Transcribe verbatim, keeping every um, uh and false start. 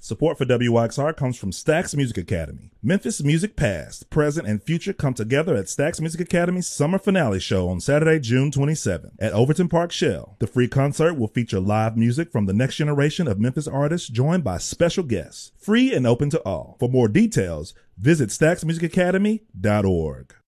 Support for W Y X R comes from Stax Music Academy. Memphis music past, present, and future come together at Stax Music Academy's summer finale show on Saturday, June twenty-seventh at Overton Park Shell. The free concert will feature live music from the next generation of Memphis artists joined by special guests. Free and open to all. For more details, visit stax music academy dot org.